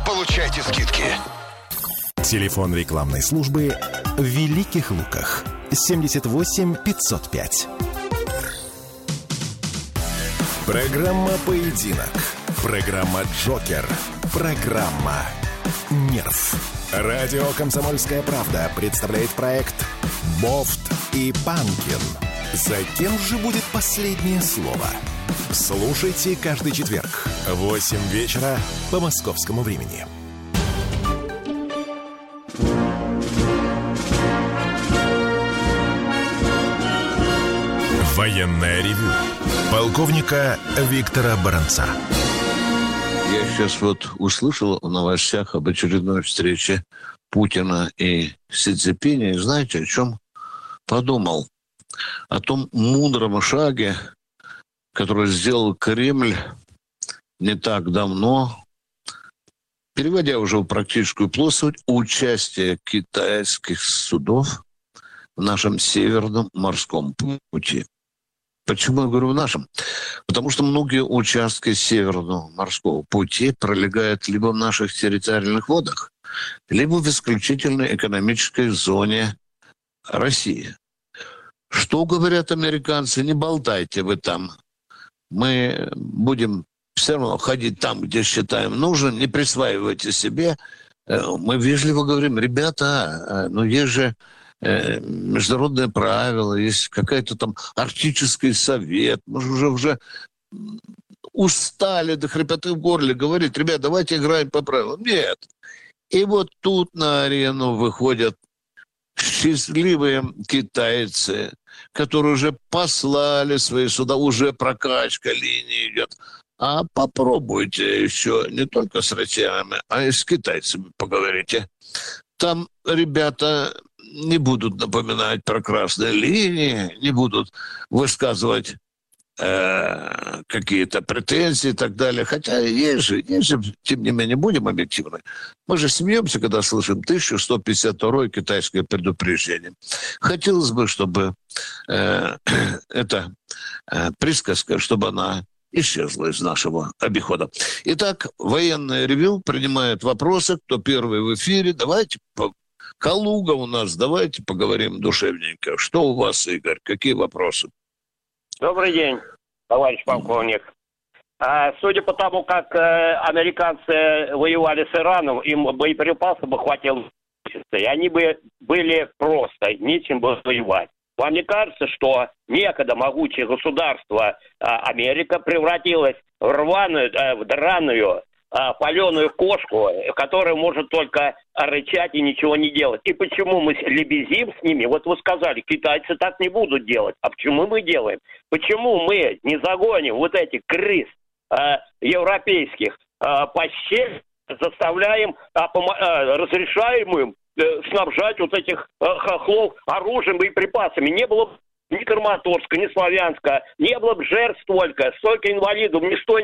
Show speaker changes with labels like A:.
A: получайте скидки.
B: Телефон рекламной службы в Великих Луках 78 505. Программа «Поединок». Программа «Джокер». Программа «Нерв». Радио «Комсомольская правда» представляет проект «Бофт и Панкин». За кем же будет последнее слово? Слушайте каждый четверг в 8 вечера по московскому времени. Военное ревю полковника Виктора Баранца.
C: Я сейчас вот услышал в новостях об очередной встрече Путина и Си Цзиньпиня. И знаете, о чем подумал? О том мудром шаге, который сделал Кремль не так давно, переводя уже в практическую плоскость участие китайских судов в нашем Северном морском пути. Почему я говорю в нашем? Потому что многие участки Северного морского пути пролегают либо в наших территориальных водах, либо в исключительной экономической зоне России. Что говорят американцы? Не болтайте вы там. Мы будем все равно ходить там, где считаем нужным, не присваивайте себе. Мы вежливо говорим: ребята, ну есть же международные правила, есть какой-то там Арктический совет. Мы же уже устали до хрипоты в горле говорить: ребят, давайте играем по правилам. Нет. И вот тут на арену выходят счастливые китайцы, которые уже послали свои суда, уже прокачка линии идет. А попробуйте еще не только с россиянами, а и с китайцами поговорите. Там ребята не будут напоминать про красные линии, не будут высказывать какие-то претензии и так далее. Хотя есть же, тем не менее, будем объективны. Мы же смеемся, когда слышим 1152 китайское предупреждение. Хотелось бы, чтобы эта присказка, чтобы она исчезла из нашего обихода. Итак, военное ревю принимает вопросы. Кто первый в эфире? Давайте, Калуга у нас, давайте поговорим душевненько. Что у вас, Игорь? Какие вопросы?
D: Добрый день, товарищ полковник. Судя по тому, как американцы воевали с Ираном, им боеприпасов бы хватило, и они бы были просто, нечем бы воевать. Вам не кажется, что некогда могучее государство Америка превратилось в драную, паленую кошку, которая может только рычать и ничего не делать? И почему мы лебезим с ними? Вот вы сказали, китайцы так не будут делать. А почему мы делаем? Почему мы не загоним вот этих крыс европейских по щель, заставляем, разрешаем им снабжать вот этих хохлов оружием и припасами? Не было ни Краматорска, ни Славянска, не было бы жертв столько инвалидов, ничто